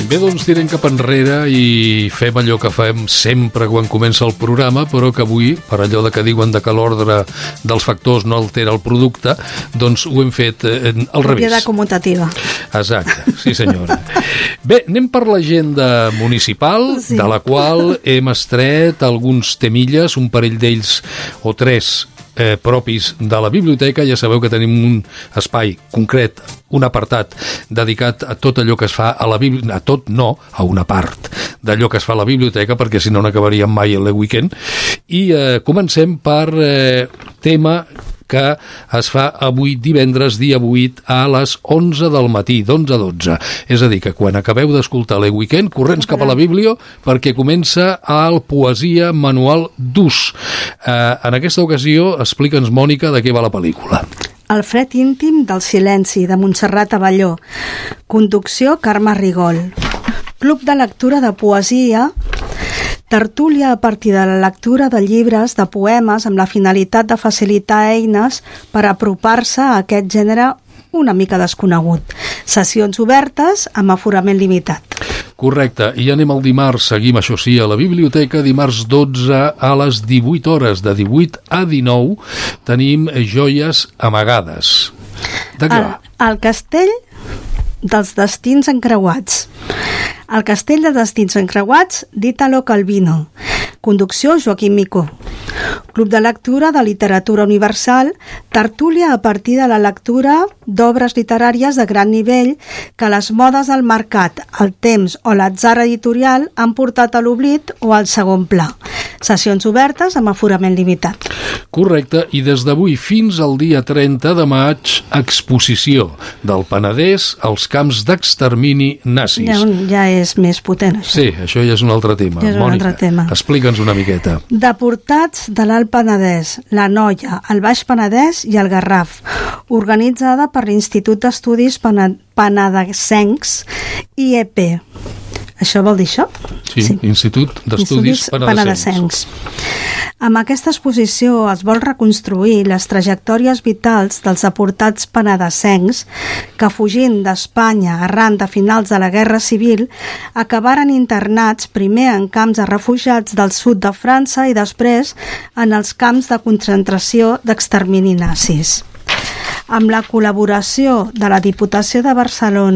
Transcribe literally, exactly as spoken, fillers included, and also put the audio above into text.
Bé, doncs tirem cap enrere i fem allò que fem sempre quan comença el programa, però que avui, per allò de que diuen de que l'ordre dels factors no altera el producte, doncs ho hem fet eh, al revés. Propietat commutativa. Exacte, sí senyora. Bé, anem per l'agenda municipal, sí. De la qual hem estret alguns temilles, un parell d'ells o tres Eh, propis de la biblioteca. Ja sabeu que tenim un espai concret, un apartat dedicat a tot allò que es fa a la biblioteca, a tot no, a una part d'allò que es fa a la biblioteca, perquè si no n'acabaríem mai el weekend. I eh, comencem per eh, tema que es fa avui divendres, dia vuit, a les onze del matí, d'onze a dotze. És a dir, que quan acabeu d'escoltar l'E Weekend, corrents cap a la Bíblia, perquè comença el Poesia Manual d'Ús. Eh, en aquesta ocasió, explica'ns, Mònica, de què va la pel·lícula. El fred íntim del silenci, de Montserrat Abelló. Conducció, Carme Rigol. Club de lectura de poesia, tertúlia a partir de la lectura de llibres, de poemes, amb la finalitat de facilitar eines per apropar-se a aquest gènere una mica desconegut. Sessions obertes amb aforament limitat. Correcte, i anem al dimarts, seguim això sí a la biblioteca, dimarts dotze a les divuit hores, de divuit a dinou, tenim Joies amagades. De què va? El castell dels destins encreuats. El castell de destins encreuats d'Ítalo Calvino. Conducció, Joaquim Micó. Club de lectura de literatura universal, tertúlia a partir de la lectura d'obres literàries de gran nivell que les modes del mercat, el temps o l'atzar editorial han portat a l'oblit o al segon pla. Sessions obertes amb aforament limitat. Correcte, i des d'avui fins al dia trenta de maig, exposició del Penedès als camps d'extermini nazis. Ja, ja és més potent, això. Sí, això ja és un altre tema. Ja és un Mònica, altre tema. explica'ns una miqueta. Deportats de l'Alt Penedès, la Noia, el Baix Penedès i el Garraf, organitzada per l'Institut d'Estudis Penedesencs, I E P. Això vol dir això? Sí, sí. Institut d'Estudis Penedesencs. Amb aquesta exposició es vol reconstruir les trajectòries vitals dels deportats penedesencs que, fugint d'Espanya arran de finals de la Guerra Civil, acabaren internats primer en camps de refugiats del sud de França i després en els camps de concentració d'extermini nazis. Amb la col·laboració de la Diputació de Barcelona